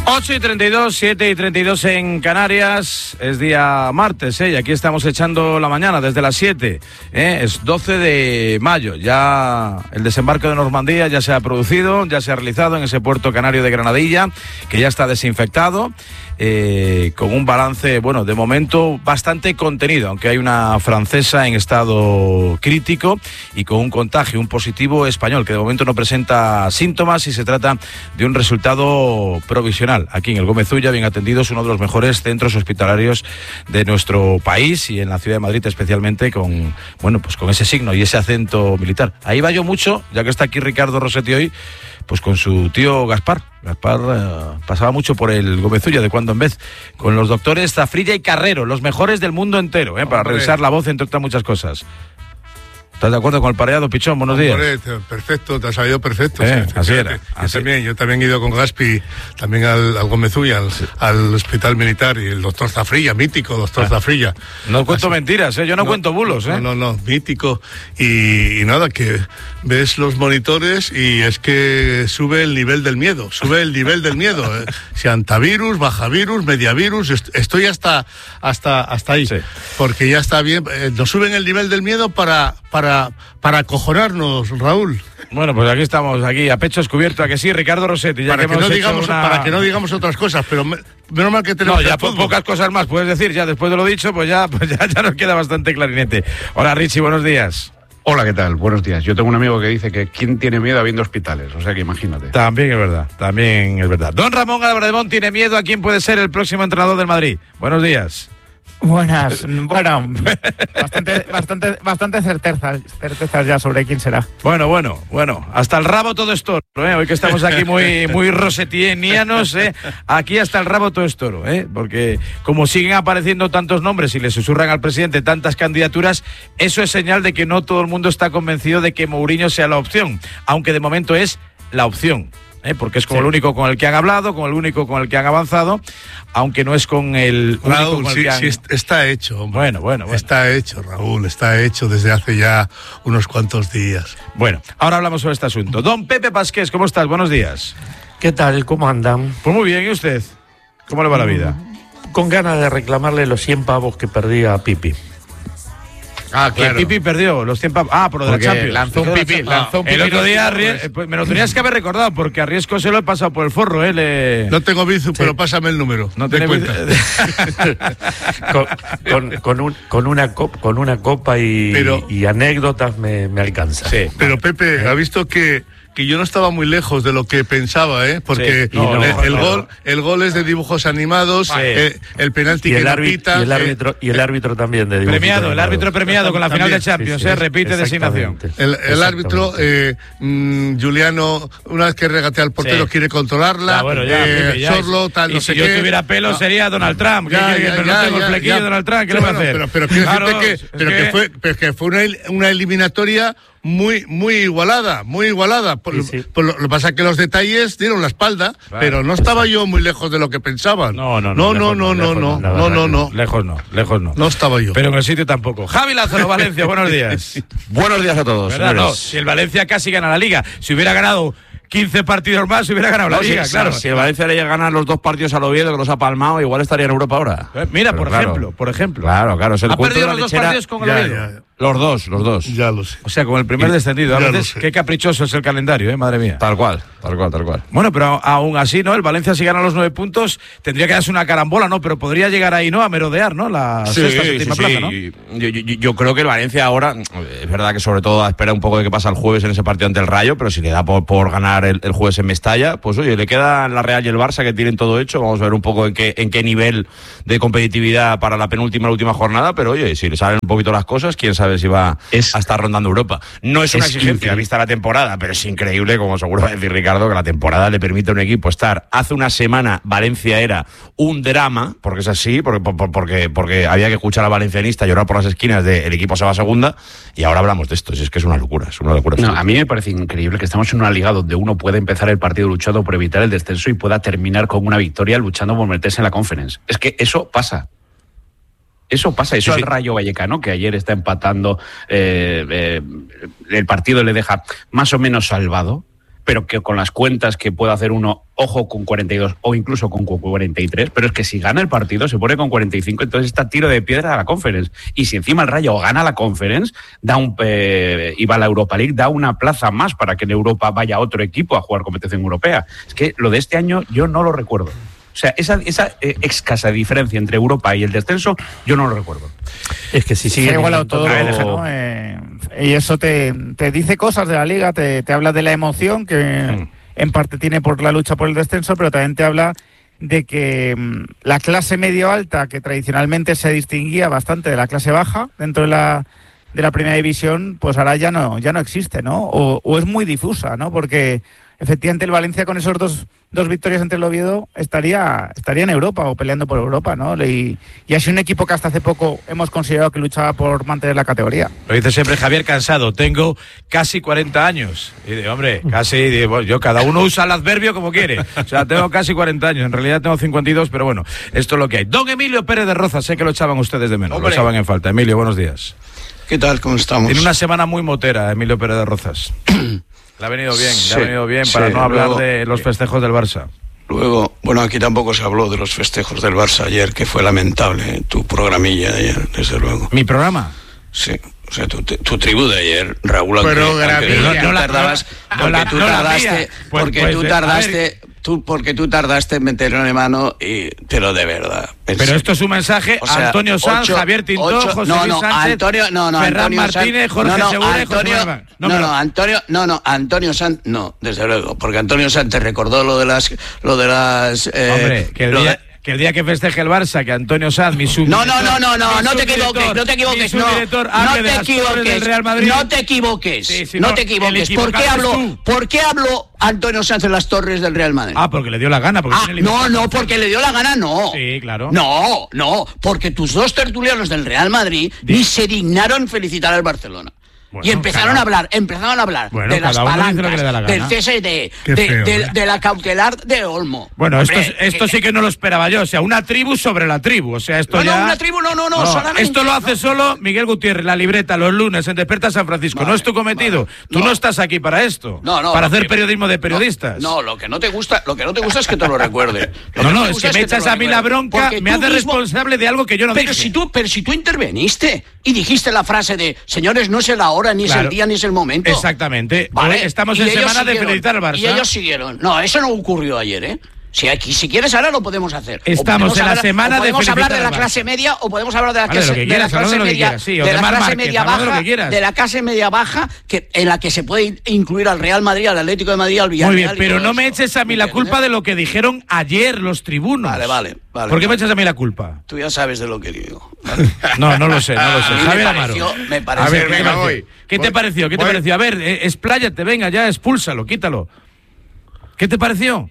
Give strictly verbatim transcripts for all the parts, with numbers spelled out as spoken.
ocho y treinta y dos, siete y treinta y dos en Canarias. Es día martes, ¿eh? Y aquí estamos echando la mañana desde las siete, ¿eh? Es doce de mayo. Ya el desembarco de Normandía ya se ha producido, ya se ha realizado en ese puerto canario de Granadilla, que ya está desinfectado, eh, con un balance, bueno, de momento bastante contenido, aunque hay una francesa en estado crítico y con un contagio, un positivo español, que de momento no presenta síntomas y se trata de un resultado provisional. Aquí en el Gómez Ulla, bien atendidos, uno de los mejores centros hospitalarios de nuestro país y en la ciudad de Madrid especialmente, con, bueno, pues con ese signo y ese acento militar. Ahí va yo mucho, ya que está aquí Ricardo Rossetti hoy, pues con su tío Gaspar. Gaspar eh, pasaba mucho por el Gómez Ulla de cuando en vez, con los doctores Zafrilla y Carrero, los mejores del mundo entero, eh, para revisar la voz, entre otras muchas cosas. ¿Estás de acuerdo con el pareado, Pichón? Buenos días. Hombre, perfecto, te ha salido perfecto. Eh, sí, así era. Yo, Así. También, yo también he ido con Gaspi, también al, al Gómez Ulla, al, sí. al hospital militar, y el doctor Zafrilla, mítico doctor ah. Zafrilla. No cuento así. Mentiras, ¿eh? Yo no, no cuento bulos. ¿eh? No, no, no, mítico. Y, y nada, que ves los monitores y es que sube el nivel del miedo, sube el nivel del miedo. ¿eh? Si antavirus, bajavirus, mediavirus, estoy hasta, hasta, hasta ahí. Sí. Porque ya está bien, eh, nos suben el nivel del miedo para... para para acojonarnos, Raúl. Bueno, pues aquí estamos, aquí a pecho descubierto, ¿a que sí, Ricardo Rossetti? Ya para, que que no digamos, una... para que no digamos otras cosas, pero me, menos mal que tenemos... No, ya po pocas cosas más puedes decir, ya después de lo dicho, pues ya, pues ya, ya nos queda bastante clarinete. Hola, Richie, buenos días. Hola, ¿qué tal? Buenos días. Yo tengo un amigo que dice que ¿quién tiene miedo habiendo hospitales? O sea que imagínate. También es verdad, también es verdad. Don Ramón Albrademont tiene miedo a quién puede ser el próximo entrenador del Madrid. Buenos días. Buenas, bueno, bastante, bastante, bastante certezas, certezas ya sobre quién será. Bueno, bueno, bueno, hasta el rabo todo es toro, ¿eh? Hoy que estamos aquí muy, muy rosetienianos, ¿eh? Aquí hasta el rabo todo es toro, ¿eh? Porque como siguen apareciendo tantos nombres y le susurran al presidente tantas candidaturas, eso es señal de que no todo el mundo está convencido de que Mourinho sea la opción, aunque de momento es la opción. ¿Eh? Porque es como sí. el único con el que han hablado, con el único con el que han avanzado, aunque no es con el único Raúl, con el sí, que han... sí, está hecho, hombre. Bueno, bueno, bueno. Está hecho, Raúl, está hecho desde hace ya unos cuantos días. Bueno, ahora hablamos sobre este asunto. Don Pepe Pasqués, ¿cómo estás? Buenos días. ¿Qué tal? ¿Cómo andan? Pues muy bien, ¿y usted? ¿Cómo le va la vida? Con ganas de reclamarle los cien pavos que perdí a Pipi. Ah, claro. Que Pipi perdió los cien pavos. Ah, por lo de la Champions. Lanzó un Pipi, lanzó un Pipi. El otro día, Ries... pues me lo tenías que haber recordado, porque a Riesco se lo he pasado por el forro, ¿eh? Le... No tengo bizu, sí. pero pásame el número. No te cuenta. con, con, con, un, con, una copa, con una copa y, pero, y anécdotas me, me alcanza. Sí. Pero Pepe, ¿eh? ha visto que... que yo no estaba muy lejos de lo que pensaba, ¿eh? Porque sí, no, el, no, el no, gol, no. el gol es de dibujos animados, sí. eh, el penalti que no pita, y el árbitro eh, y el árbitro también de dibujos premiado, el árbitro premiado con la final de Champions, sí, sí, eh, repite designación. El, el árbitro eh, mmm, Juliano, una vez que regatea al portero sí. quiere controlarla. Ah, bueno, ya, eh, Pipe, ya, Sorlo, tal, y no si sé yo qué. tuviera pelo no. sería Donald Trump. Ya, que, ya, que, que ya, no tengo ya, el flequillo ya. de Donald Trump, ¿qué sí, le va bueno, a hacer? Pero, pero quiero claro, decirte que, es pero que... que fue, pero que fue una, una eliminatoria muy muy igualada, muy igualada. Por, sí, sí. Por lo, lo que pasa es que los detalles dieron la espalda, claro, pero no estaba yo muy lejos de lo que pensaban. No, no, no, no, no, no, no, no, no, no, lejos no, lejos no. No estaba yo. Pero en el sitio tampoco. Javi Lázaro, Valencia, buenos días. Buenos días a todos. No, si el Valencia casi gana la Liga, si hubiera ganado quince partidos más, si hubiera ganado la no, Liga, si, claro. Si el Valencia le llega a ganar los dos partidos al Oviedo, que los ha palmado, igual estaría en Europa ahora. Eh, mira, pero por claro, ejemplo, por ejemplo. Claro, claro. Es el ¿Ha perdido los dos partidos con el Oviedo? Ya, ya. Los dos, los dos. Ya lo sé. O sea, con el primer y, descendido. A veces, qué caprichoso es el calendario, ¿eh? Madre mía. Tal cual, tal cual, tal cual. Bueno, pero aún así, ¿no? El Valencia, si gana los nueve puntos, tendría que darse una carambola, ¿no? Pero podría llegar ahí, ¿no? A merodear, ¿no? La sí, sexta, séptima sí, plaza, sí. ¿no? Yo, yo, yo creo que el Valencia ahora, es verdad que sobre todo espera un poco de qué pasa el jueves en ese partido ante el Rayo, pero si le da por, por ganar el, el jueves en Mestalla, pues oye, le queda la Real y el Barça que tienen todo hecho. Vamos a ver un poco en qué, en qué nivel de competitividad para la penúltima, la última jornada, pero oye, si le salen un poquito las cosas, quién sabe si va es, a estar rondando Europa. No es una es exigencia increíble. Vista la temporada, pero es increíble, como seguro va a decir Ricardo, que la temporada le permite a un equipo estar. Hace una semana Valencia era un drama, porque es así, porque, porque, porque había que escuchar a valencianista llorar por las esquinas de el equipo se va a segunda, y ahora hablamos de esto. Es que es una locura, es una locura. No, a mí me parece increíble que estamos en una liga donde uno puede empezar el partido luchando por evitar el descenso y pueda terminar con una victoria luchando por meterse en la Conference. Es que eso pasa. Eso pasa, eso sí, al Rayo Vallecano, que ayer está empatando, eh, eh, el partido le deja más o menos salvado, pero que con las cuentas que puede hacer uno, ojo con cuarenta y dos o incluso con cuarenta y tres, pero es que si gana el partido se pone con cuarenta y cinco, entonces está tiro de piedra a la Conference. Y si encima el Rayo gana la Conference, da un eh, y va a la Europa League, da una plaza más para que en Europa vaya otro equipo a jugar competición europea. Es que lo de este año yo no lo recuerdo. O sea, esa, esa eh, escasa diferencia entre Europa y el descenso, yo no lo recuerdo. Es que si sigue igualado todo, ¿no? eh, y eso te, te dice cosas de la Liga, te, te habla de la emoción que mm. en parte tiene por la lucha por el descenso, pero también te habla de que mm, la clase medio-alta, que tradicionalmente se distinguía bastante de la clase baja dentro de la, de la primera división, pues ahora ya no, ya no existe, ¿no? O, o es muy difusa, ¿no? Porque efectivamente el Valencia con esos dos, dos victorias entre el Oviedo estaría, estaría en Europa o peleando por Europa, ¿no? Y, y ha sido un equipo que hasta hace poco hemos considerado que luchaba por mantener la categoría. Lo dice siempre Javier Cansado, tengo casi cuarenta años. Y digo, hombre, casi, digo, yo cada uno usa el adverbio como quiere. O sea, tengo casi cuarenta años, en realidad tengo cincuenta y dos, pero bueno, esto es lo que hay. Don Emilio Pérez de Rozas, sé que lo echaban ustedes de menos, hombre. Lo echaban en falta. Emilio, buenos días. ¿Qué tal? ¿Cómo estamos? Tiene una semana muy motera, Emilio Pérez de Rozas. Le ha venido bien, sí, le ha venido bien para sí, no hablar luego, de los festejos del Barça. Luego, bueno, aquí tampoco se habló de los festejos del Barça ayer, que fue lamentable, tu programilla de ayer, desde luego. ¿Mi programa? Sí, o sea, tu, tu tribu de ayer, Raúl, aunque, aunque no, no, no la tardabas, no, porque no, tú no tardaste, pues, porque pues, tú tardaste, tú, porque tú tardaste en meterlo en mano, y, pero de verdad. Pero serio. Esto es un mensaje a sea, Antonio Sanz, ocho, Javier Tintó, ocho, José no, Luis no, Sánchez, Antonio, no, no, Ferran Antonio Martínez, Jorge no, no, Segura Antonio, y José Manuel. No, no, pero... no, Antonio, no, no, Antonio Sanz, no, desde luego, porque Antonio Sanz te recordó lo de las, lo de las. Eh, Hombre, que el día... De... Que el día que festeje el Barça, que Antonio Sanz, mi subdirector... No, no, no, no, no, no te equivoques, no te equivoques, no, no te equivoques, Real Madrid. no te equivoques, sí, sí, no, no te equivoques. ¿Por qué habló, por qué habló Antonio Sanz en las torres del Real Madrid? Ah, porque le dio la gana. Porque ah, no, no, porque le dio la gana, no. Sí, claro. No, no, porque tus dos tertulianos del Real Madrid sí. ni se dignaron felicitar al Barcelona. Bueno, y empezaron cada... a hablar, empezaron a hablar bueno, de las palancas, la del C S D, de, feo, de, ¿eh? de la cautelar de Olmo. Bueno, Hombre, esto, esto eh, sí que no lo esperaba yo, o sea, una tribu sobre la tribu, o sea, esto no, ya... No, una tribu, no, no, no, no solamente... Esto lo hace no. solo Miguel Gutiérrez, la libreta, los lunes, en Desperta San Francisco, vale, no es tu cometido, vale. Tú no. no estás aquí para esto, no, no, para hacer que, periodismo de periodistas. No, no, lo que no te gusta, lo que no te gusta es que te lo recuerde. Lo no, no, es que me echas a mí la bronca, me haces responsable de algo que yo no pero dije. Si tú, pero si tú interveniste y dijiste la frase de, señores, no es la hora, ni es el día, ni es el momento. Exactamente. Vale. Estamos en semana siguieron, de felicitar al Barça. Y ellos siguieron. No, eso no ocurrió ayer, ¿eh? Si, aquí, si quieres ahora lo podemos hacer. Estamos en la hablar, semana de podemos hablar de la clase media o podemos hablar de la vale, clase, que quieras, de la clase de media, quieras, sí, de la clase Márquez, media baja, de, de la clase media baja que en la que se puede incluir al Real Madrid, al Atlético de Madrid, al Villarreal. Muy bien, pero no me eches a mí la culpa de lo que dijeron ayer los tribunos. Vale, vale. Vale, ¿Por qué vale. me echas a mí la culpa? Tú ya sabes de lo que digo. ¿Vale? No, no lo sé, no lo sé. Javier me pareció, Amaro. Me pareció, a ver, venga, voy. voy. ¿Qué voy. te pareció? ¿Qué voy. te pareció? A ver, eh, expláyate, venga, ya, expúlsalo, quítalo. ¿Qué te pareció?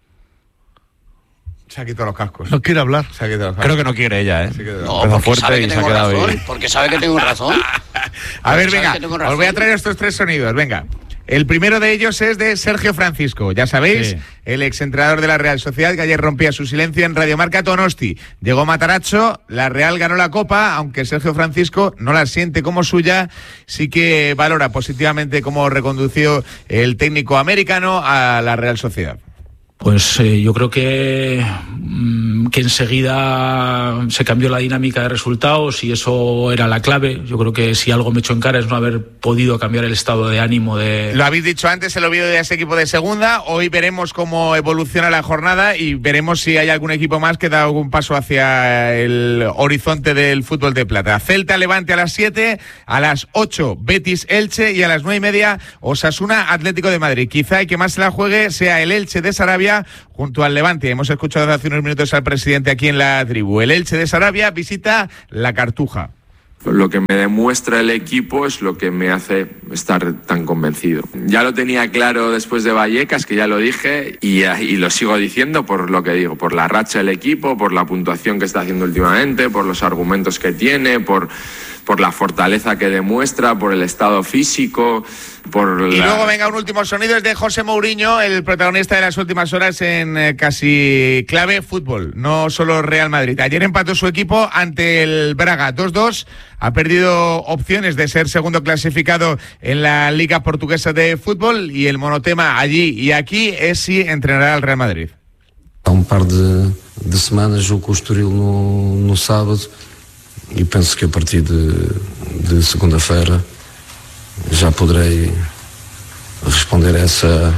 Se ha quitado los cascos. No quiere hablar. Se ha quitado los cascos. Creo que no quiere ella, ¿eh? No, porque fuerte sabe que tengo razón. Ahí. Porque sabe que tengo razón. A ver, venga, os voy a traer estos tres sonidos, venga. El primero de ellos es de Sergio Francisco, ya sabéis, sí. el exentrenador de la Real Sociedad, que ayer rompía su silencio en Radio Marca Donosti. Llegó Matarazzo, la Real ganó la Copa, aunque Sergio Francisco no la siente como suya, sí que valora positivamente cómo recondució el técnico americano a la Real Sociedad. Pues eh, yo creo que, mmm, que enseguida se cambió la dinámica de resultados y eso era la clave. Yo creo que si algo me echó en cara es no haber podido cambiar el estado de ánimo de... Lo habéis dicho antes, el Oviedo de ese equipo de segunda. Hoy veremos cómo evoluciona la jornada y veremos si hay algún equipo más que da algún paso hacia el horizonte del fútbol de plata. Celta Levante a las siete, a las ocho Betis Elche y a las nueve y media Osasuna Atlético de Madrid. Quizá el que más se la juegue sea el Elche de Sarabia junto al Levante. Hemos escuchado hace unos minutos al presidente aquí en la tribu. El Elche de Sarabia visita la Cartuja. Lo que me demuestra el equipo es lo que me hace estar tan convencido. Ya lo tenía claro después de Vallecas, que ya lo dije, y, y lo sigo diciendo por lo que digo, por la racha del equipo, por la puntuación que está haciendo últimamente, por los argumentos que tiene, por por la fortaleza que demuestra, por el estado físico, por Y la... luego venga un último sonido, es de José Mourinho, el protagonista de las últimas horas en eh, casi clave fútbol, no solo Real Madrid. Ayer empató su equipo ante el Braga dos dos, ha perdido opciones de ser segundo clasificado en la Liga Portuguesa de Fútbol y el monotema allí y aquí es si entrenará al Real Madrid. Há um par de, de semanas jogo com o Estoril no, no sábado e penso que a partir de, de segunda-feira já poderei responder a essa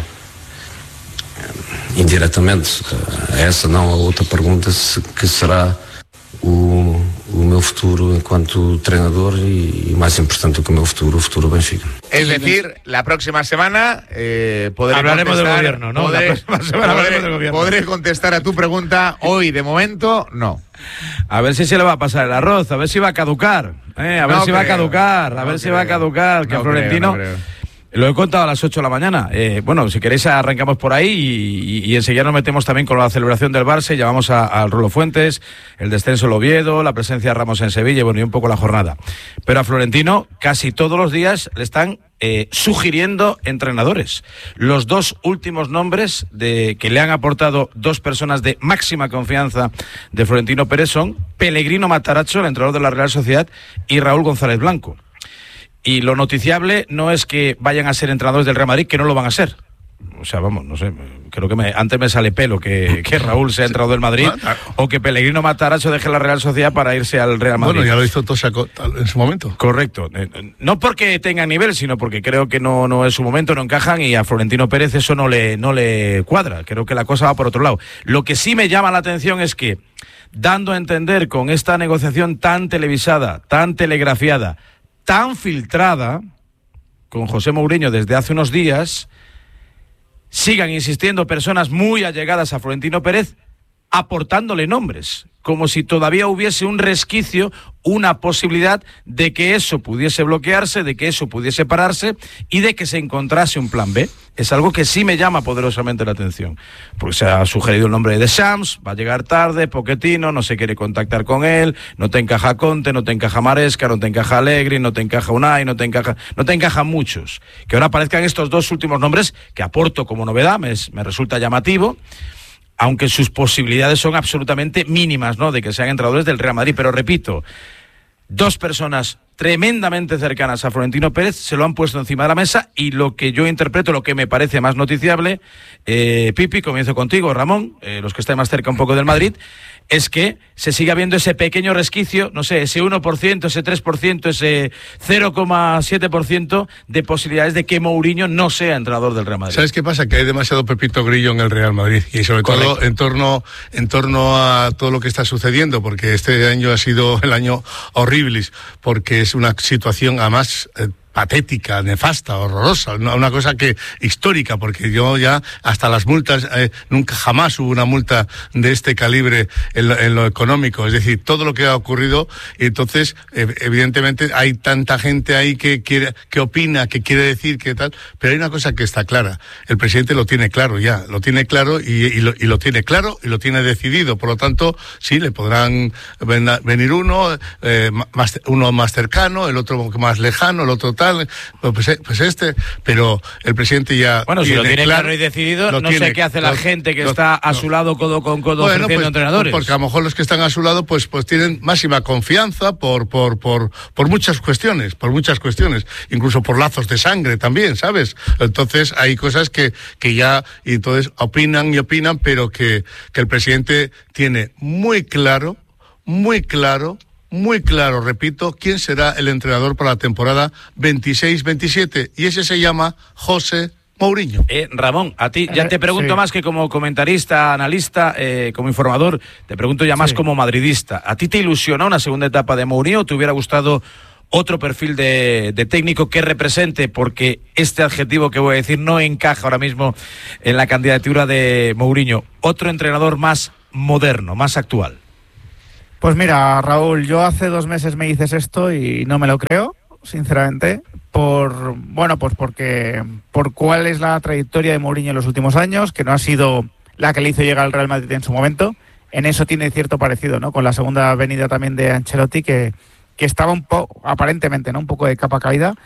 indiretamente a essa, não a outra pergunta, se, que será o, o meu futuro enquanto treinador e, e mais importante do que o meu futuro, o futuro Benfica. Es decir, la próxima semana eh, podré hablaremos contestar, del gobierno, ¿no? Podré, la próxima semana podré, hablaremos del gobierno. podré contestar a tu pregunta hoy, de momento, no. A ver si se le va a pasar el arroz, a ver si va a caducar, ¿eh? a ver No si va a creo, caducar, a no ver si creo. va a caducar, que No Florentino... creo, no creo. Lo he contado a las ocho de la mañana. Eh, bueno, si queréis arrancamos por ahí y, y, y enseguida nos metemos también con la celebración del Barça y llamamos al Rolo Fuentes, el descenso del Oviedo, la presencia de Ramos en Sevilla y bueno, y un poco la jornada. Pero a Florentino casi todos los días le están eh, sugiriendo entrenadores. Los dos últimos nombres de que le han aportado dos personas de máxima confianza de Florentino Pérez son Pellegrino Matarazzo, el entrenador de la Real Sociedad, y Raúl González Blanco. Y lo noticiable no es que vayan a ser entrenadores del Real Madrid, que no lo van a ser. O sea, vamos, no sé, creo que me, antes me sale pelo que, que Raúl sea entrenador del Madrid o que Pellegrino Matarazzo deje la Real Sociedad para irse al Real Madrid. Bueno, ya lo hizo Tosa en su momento. Correcto. No porque tengan nivel, sino porque creo que no, no es su momento, no encajan y a Florentino Pérez eso no le, no le cuadra. Creo que la cosa va por otro lado. Lo que sí me llama la atención es que, dando a entender con esta negociación tan televisada, tan telegrafiada, tan filtrada con José Mourinho desde hace unos días, sigan insistiendo personas muy allegadas a Florentino Pérez aportándole nombres, como si todavía hubiese un resquicio, una posibilidad de que eso pudiese bloquearse, de que eso pudiese pararse y de que se encontrase un plan B. Es algo que sí me llama poderosamente la atención, porque se ha sugerido el nombre de Deschamps, va a llegar tarde, Pochettino, no se quiere contactar con él, no te encaja Conte, no te encaja Maresca, no te encaja Allegri, no te encaja Unai, no te encaja, no te encajan muchos. Que ahora aparezcan estos dos últimos nombres que aporto como novedad, me, me resulta llamativo, aunque sus posibilidades son absolutamente mínimas, ¿no?, de que sean entrenadores del Real Madrid. Pero repito, dos personas tremendamente cercanas a Florentino Pérez se lo han puesto encima de la mesa y lo que yo interpreto, lo que me parece más noticiable, eh, Pipi, comienzo contigo, Ramón, eh, los que estén más cerca un poco del Madrid, es que se siga viendo ese pequeño resquicio, no sé, ese uno por ciento, ese tres por ciento, ese cero coma siete por ciento de posibilidades de que Mourinho no sea entrenador del Real Madrid. ¿Sabes qué pasa? Que hay demasiado Pepito Grillo en el Real Madrid y sobre Correcto. todo en torno, en torno a todo lo que está sucediendo, porque este año ha sido el año horribilis, porque es una situación además eh, patética, nefasta, horrorosa, una, una cosa que histórica, porque yo ya hasta las multas, eh, nunca jamás hubo una multa de este calibre en lo, en lo económico, es decir, todo lo que ha ocurrido, y entonces eh, evidentemente hay tanta gente ahí que quiere, que opina, que quiere decir que tal, pero hay una cosa que está clara, el presidente lo tiene claro ya, lo tiene claro y, y, lo, y lo tiene claro y lo tiene decidido, por lo tanto sí, le podrán ven, venir uno, eh, más, uno más cercano, el otro más lejano, el otro tal, Pues, pues este, pero el presidente ya. Bueno, si lo tiene claro, claro y decidido, no tiene, sé qué hace la lo, gente que lo, está a no. su lado codo con codo bueno, ofreciendo pues, entrenadores. Porque a lo mejor los que están a su lado, pues, pues tienen máxima confianza por, por, por, por muchas cuestiones, por muchas cuestiones, incluso por lazos de sangre también, ¿sabes? Entonces hay cosas que, que ya, y entonces opinan y opinan, pero que, que el presidente tiene muy claro, muy claro. Muy claro, repito, quién será el entrenador para la temporada veintiséis veintisiete y ese se llama José Mourinho. Eh, Ramón, a ti ya te pregunto sí. más que como comentarista, analista, eh, como informador, te pregunto ya más sí. como madridista. ¿A ti te ilusiona una segunda etapa de Mourinho o te hubiera gustado otro perfil de, de técnico que represente, porque este adjetivo que voy a decir no encaja ahora mismo en la candidatura de Mourinho, otro entrenador más moderno, más actual? Pues mira, Raúl, yo hace dos meses me dices esto y no me lo creo, sinceramente, por bueno, pues porque por cuál es la trayectoria de Mourinho en los últimos años, que no ha sido la que le hizo llegar al Real Madrid en su momento. En eso tiene cierto parecido, ¿no? Con la segunda venida también de Ancelotti, que, que estaba un poco, aparentemente, ¿no? Un poco de capa caída.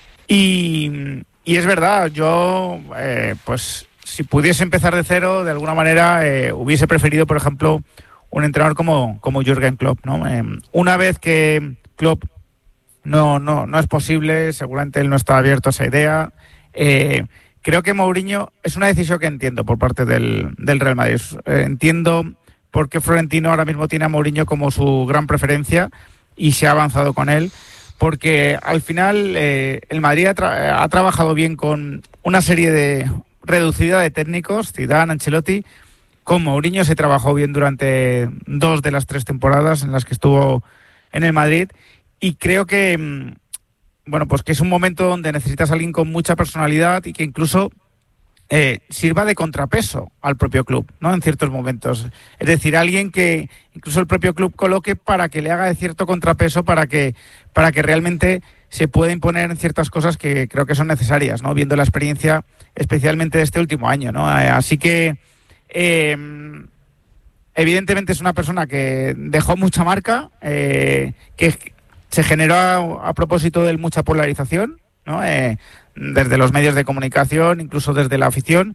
Y, y es verdad, yo, eh, pues, si pudiese empezar de cero, de alguna manera, eh, hubiese preferido, por ejemplo, un entrenador como, como Jürgen Klopp, ¿no? Eh, una vez que Klopp no, no, no es posible, seguramente él no está abierto a esa idea. Eh, creo que Mourinho es una decisión que entiendo por parte del, del Real Madrid. Eh, entiendo por qué Florentino ahora mismo tiene a Mourinho como su gran preferencia y se ha avanzado con él, porque al final eh, el Madrid ha, tra- ha trabajado bien con una serie de reducida de técnicos, Zidane, Ancelotti. Con Mourinho se trabajó bien durante dos de las tres temporadas en las que estuvo en el Madrid, y creo que, bueno, pues que es un momento donde necesitas a alguien con mucha personalidad y que incluso eh, sirva de contrapeso al propio club, ¿no? En ciertos momentos. Es decir, alguien que incluso el propio club coloque para que le haga de cierto contrapeso, para que, para que realmente se pueda imponer en ciertas cosas que creo que son necesarias, ¿no? Viendo la experiencia especialmente de este último año, ¿no? Eh, así que eh, evidentemente es una persona que dejó mucha marca, eh, que se generó a, a propósito de mucha polarización, ¿no? Eh, desde los medios de comunicación, incluso desde la afición,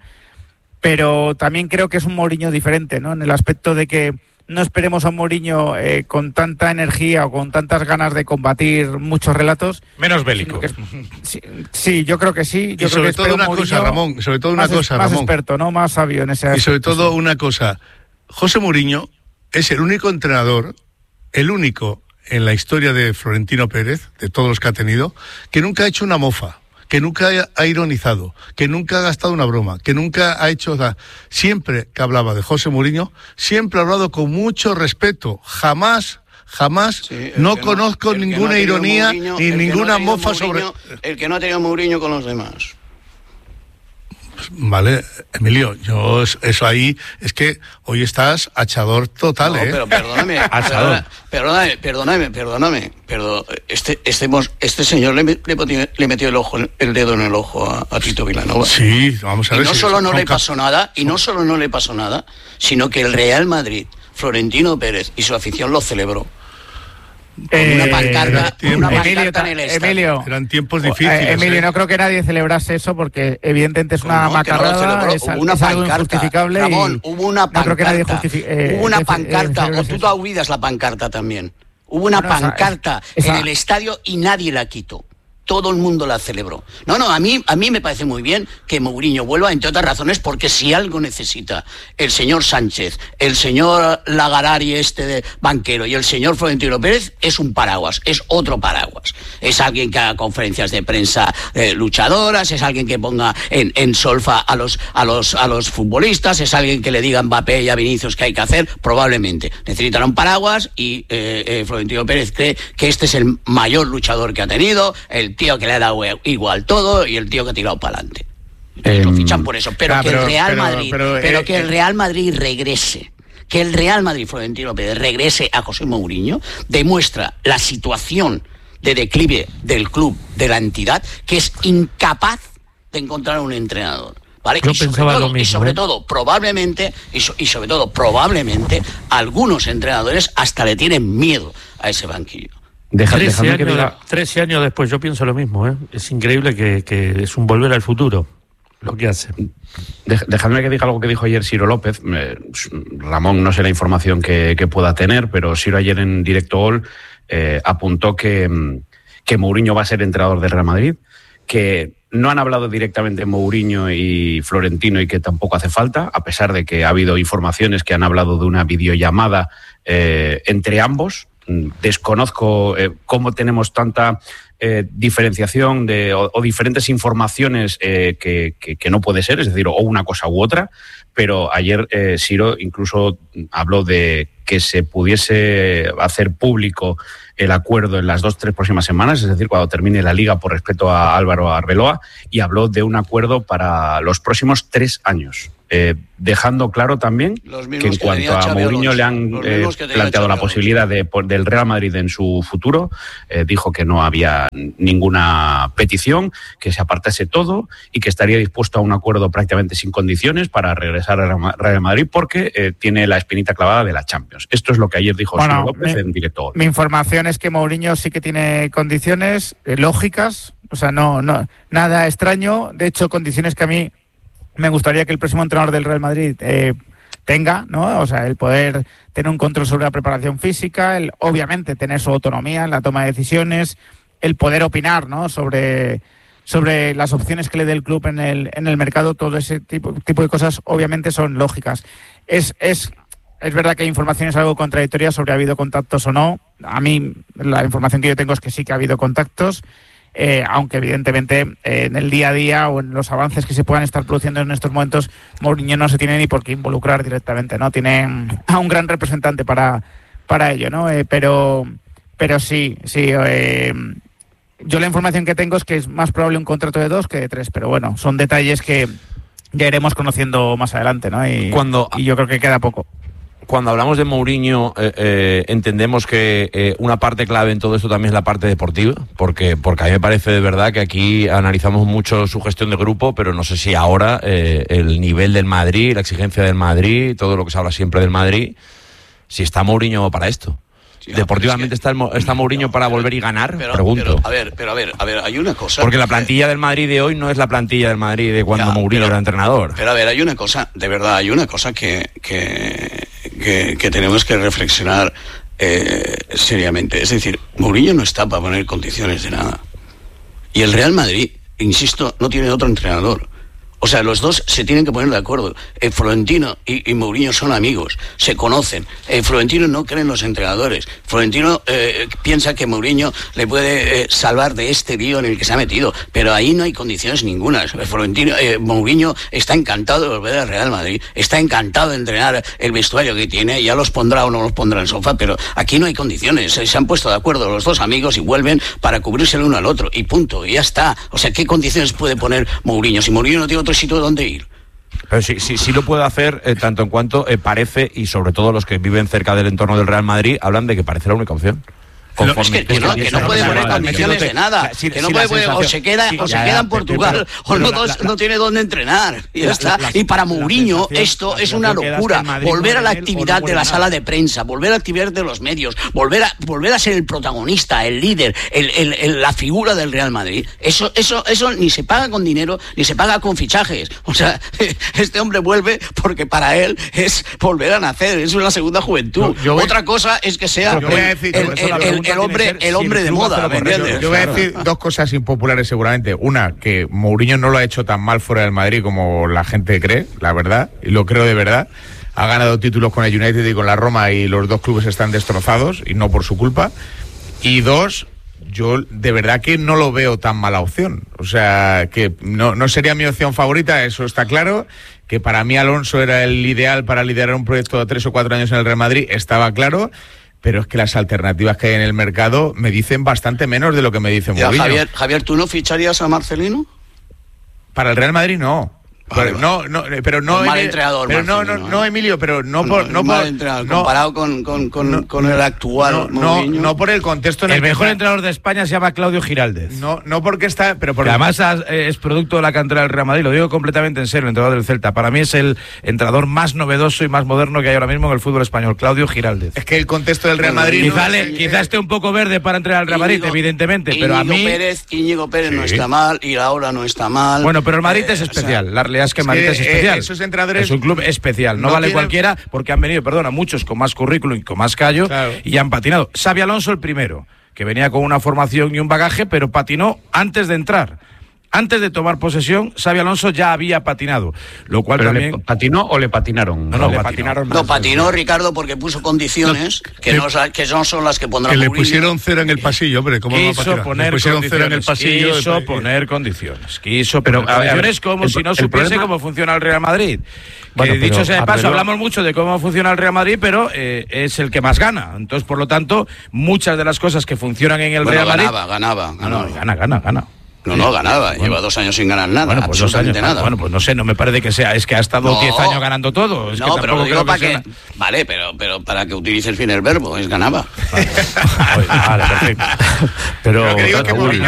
pero también creo que es un Mourinho diferente, ¿no? En el aspecto de que no esperemos a un Mourinho eh, con tanta energía o con tantas ganas de combatir muchos relatos. Menos bélico. Que, sí, sí, yo creo que sí. Yo y creo sobre que todo una cosa, Ramón, sobre todo una más, cosa, más Ramón. experto, ¿no? Más sabio en ese aspecto. Y sobre todo una cosa, José Mourinho es el único entrenador, el único en la historia de Florentino Pérez, de todos los que ha tenido, que nunca ha hecho una mofa, que nunca ha ironizado, que nunca ha gastado una broma, que nunca ha hecho... Siempre que hablaba de José Mourinho, siempre ha hablado con mucho respeto, jamás... Jamás, sí, no conozco no, ninguna no ironía Mourinho, ni ninguna no mofa Mourinho, sobre... El que no ha tenido Mourinho con los demás. Vale, Emilio, yo eso ahí es que hoy estás achador total, no, ¿eh? Pero perdóname, perdóname, perdóname, perdóname, perdóname, perdón, este, este, este señor le, le, le metió el ojo, el dedo en el ojo a, a Tito Vilanova. Sí, vamos a ver. Y no si solo no son le pasó nada, y no solo no le pasó nada, sino que el Real Madrid, Florentino Pérez y su afición lo celebró. Con eh, una pancarta, con una pancarta en el estadio. Emilio, eran tiempos difíciles. Eh, Emilio, ¿eh? no creo que nadie celebrase eso porque evidentemente es una no, macarrada, no es, hubo una es algo pancarta, injustificable. Ramón, y hubo una pancarta. No creo que nadie justifique, eh, hubo una eh, pancarta, eh, o tú te olvidas la pancarta también. Hubo una bueno, pancarta esa, esa, en el estadio y nadie la quitó. Todo el mundo la celebró. No, no, a mí, a mí me parece muy bien que Mourinho vuelva, entre otras razones, porque si algo necesita el señor Sánchez, el señor Lagarari este de banquero y el señor Florentino Pérez, es un paraguas, es otro paraguas. Es alguien que haga conferencias de prensa eh, luchadoras, es alguien que ponga en, en solfa a los, a, los, a los futbolistas, es alguien que le diga a Mbappé y a Vinicius qué hay que hacer, probablemente. Necesitan un paraguas y eh, eh, Florentino Pérez cree que este es el mayor luchador que ha tenido, el tío que le ha dado igual todo y el tío que ha tirado para adelante. Eh, lo fichan por eso. Pero ah, que pero, el Real pero, Madrid, pero, pero eh, que el Real Madrid regrese, que el Real Madrid, Florentino Pérez, regrese a José Mourinho, demuestra la situación de declive del club, de la entidad, que es incapaz de encontrar un entrenador. ¿Vale? Yo y sobre, pensaba todo, lo mismo, y sobre ¿eh? todo, probablemente, y, so, y sobre todo, probablemente, algunos entrenadores hasta le tienen miedo a ese banquillo. Deja, trece, años, que diga... trece años después, yo pienso lo mismo, ¿eh? Es increíble que, que es un volver al futuro lo que hace. Dejadme que diga algo que dijo ayer Ciro López. Eh, Ramón, no sé la información que, que pueda tener, pero Ciro ayer en Directo Gol eh, apuntó que, que Mourinho va a ser entrenador del Real Madrid, que no han hablado directamente Mourinho y Florentino y que tampoco hace falta, a pesar de que ha habido informaciones que han hablado de una videollamada eh, entre ambos. Desconozco eh, cómo tenemos tanta eh, diferenciación de, o, o diferentes informaciones eh, que, que, que no puede ser, es decir, o una cosa u otra, pero ayer eh, Ciro incluso habló de que se pudiese hacer público el acuerdo en las dos, tres próximas semanas, es decir, cuando termine la Liga, por respeto a Álvaro Arbeloa, y habló de un acuerdo para los próximos tres años. Eh, dejando claro también que en cuanto a Mourinho le han eh, planteado la posibilidad de, del Real Madrid en su futuro, eh, dijo que no había ninguna petición, que se apartase todo y que estaría dispuesto a un acuerdo prácticamente sin condiciones para regresar al Real Madrid porque eh, tiene la espinita clavada de la Champions. Esto es lo que ayer dijo bueno, López mi, en directo. Mi información es que Mourinho sí que tiene condiciones eh, lógicas, o sea, no, no nada extraño, de hecho condiciones que a mí me gustaría que el próximo entrenador del Real Madrid eh, tenga, ¿no? O sea, el poder tener un control sobre la preparación física, el obviamente tener su autonomía en la toma de decisiones, el poder opinar, ¿no? Sobre, sobre las opciones que le dé el club en el, en el mercado, todo ese tipo, tipo de cosas obviamente son lógicas. Es, es, es verdad que hay informaciones algo contradictorias sobre ha habido contactos o no. A mí la información que yo tengo es que sí que ha habido contactos. Eh, aunque evidentemente eh, en el día a día o en los avances que se puedan estar produciendo en estos momentos, Mourinho no se tiene ni por qué involucrar directamente, ¿no? Tiene a un gran representante para, para ello, ¿no? Eh, pero, pero sí, sí. Eh, yo la información que tengo es que es más probable un contrato de dos que de tres, pero bueno, son detalles que ya iremos conociendo más adelante, ¿no? Y, Cuando... y yo creo que queda poco. Cuando hablamos de Mourinho, eh, eh, entendemos que eh, una parte clave en todo esto también es la parte deportiva, porque, porque a mí me parece de verdad que aquí analizamos mucho su gestión de grupo, pero no sé si ahora eh, el nivel del Madrid, la exigencia del Madrid, todo lo que se habla siempre del Madrid, si está Mourinho para esto. Sí, Deportivamente es que... está, el, está Mourinho no, para pero, volver y ganar, pero, pregunto. Pero, a ver, pero a ver, a ver, hay una cosa. Porque la plantilla del Madrid de hoy no es la plantilla del Madrid de cuando ya, Mourinho pero, era entrenador. Pero a ver, hay una cosa, de verdad, hay una cosa que, que, que, que tenemos que reflexionar eh, seriamente. Es decir, Mourinho no está para poner condiciones de nada. Y el Real Madrid, insisto, no tiene otro entrenador. O sea, los dos se tienen que poner de acuerdo. Eh, Florentino y, y Mourinho son amigos, se conocen. Eh, Florentino no cree en los entrenadores. Florentino eh, piensa que Mourinho le puede eh, salvar de este lío en el que se ha metido, pero ahí no hay condiciones ningunas. Florentino, eh, Mourinho está encantado de volver al Real Madrid, está encantado de entrenar el vestuario que tiene, ya los pondrá o no los pondrá en el sofá, pero aquí no hay condiciones. Se han puesto de acuerdo los dos amigos y vuelven para cubrirse el uno al otro, y punto, y ya está. O sea, ¿qué condiciones puede poner Mourinho? Si Mourinho no tiene otro sitio donde ir. Pero sí, sí, sí lo puede hacer, eh, tanto en cuanto eh, parece, y sobre todo los que viven cerca del entorno del Real Madrid, hablan de que parece la única opción. Conforme, es que, que no, que no puede poner condiciones de nada, si, que no si puede, o se queda, sí, o se ya, queda en Portugal, pero, pero, o no, pero la, no tiene dónde entrenar, y ya está. La, y para Mourinho esto es una locura, volver a la actividad de la sala de prensa, volver a la actividad de los medios, volver a volver a ser el protagonista, el líder, el, el, el, la figura del Real Madrid. Eso, eso, eso ni se paga con dinero, ni se paga con fichajes. O sea, este hombre vuelve porque para él es volver a nacer, es una segunda juventud. Yo, yo voy, Otra cosa es que sea el, decir, el, el, el, el hombre, el hombre de moda, ¿me entiendes? Yo voy a decir dos cosas impopulares seguramente. Una, que Mourinho no lo ha hecho tan mal fuera del Madrid como la gente cree, la verdad, y lo creo de verdad. Ha ganado títulos con el United y con la Roma y los dos clubes están destrozados y no por su culpa. Y dos, yo de verdad que no lo veo tan mala opción. O sea, que no, no sería mi opción favorita, eso está claro. Que para mí Alonso era el ideal para liderar un proyecto de tres o cuatro años en el Real Madrid, estaba claro. Pero es que las alternativas que hay en el mercado me dicen bastante menos de lo que me dice Mourinho. Javier, Javier, ¿tú no ficharías a Marcelino? Para el Real Madrid no. Vale, pero, no, no, pero no, mal entrenador, pero no, no, no, Emilio, pero no por, no, no por, entrenador, no, comparado con, con, con, no, con el actual no, no, no por el contexto en el, el mejor está. Entrenador de España se llama Claudio Giraldez. No, no porque está, pero porque además es producto de la cantera del Real Madrid, lo digo completamente en serio, el entrenador del Celta. Para mí es el entrenador más novedoso y más moderno que hay ahora mismo en el fútbol español, Claudio Giraldez. Es que el contexto del Real Madrid quizá, no le, es, quizá esté un poco verde para entrenar al Real Madrid, Íñigo, evidentemente, Íñigo pero a mí Pérez, Íñigo Pérez sí. no está mal, Iraola no está mal. Bueno, pero el Madrid eh, es especial, o sea, la realidad es que el Madrid es, que, es especial. Esos entrenadores es un club especial, no, no vale tienen... cualquiera, porque han venido, perdona, muchos con más currículum y con más callo, claro. y han patinado. Xabi Alonso el primero, que venía con una formación y un bagaje, pero patinó antes de entrar. Antes de tomar posesión, Xabi Alonso ya había patinado, lo cual ¿Pero también... ¿Le patinó o le patinaron? No, no, no le le patinaron. No, patinó Ricardo porque puso condiciones no, que, no, que no son las que pondrá Que Mourinho. le pusieron cero en el pasillo, hombre, ¿cómo quiso va a patinar? Poner le pusieron cero en el pasillo. Quiso de... poner condiciones. Quiso pero, poner condiciones como el, si no supiese problema... cómo funciona el Real Madrid. Bueno, que, pero, dicho sea de paso, pero... hablamos mucho de cómo funciona el Real Madrid, pero eh, es el que más gana. Entonces, por lo tanto, muchas de las cosas que funcionan en el bueno, Real Madrid... ganaba, ganaba. ganaba. No, no, gana, gana, gana. No, no, ganaba. Bueno, lleva dos años sin ganar nada. Bueno, pues absolutamente dos años, nada. Bueno, pues no sé, no me parece que sea. Es que ha estado no, diez años ganando todo. Es no, que pero lo digo para que... que Vale, pero, pero para que utilices bien el verbo, es ganaba. Vale, vale, perfecto. Pero, Lo que digo es que